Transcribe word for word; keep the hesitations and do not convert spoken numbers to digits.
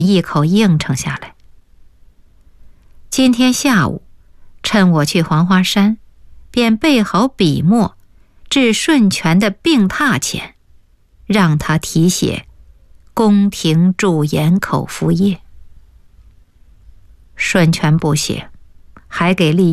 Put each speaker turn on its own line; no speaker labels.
一口应承下来。今天下午，趁我去黄花山，便备好笔墨，至顺全的病榻前，让他题写宫廷驻颜口服液。顺全不写，还给立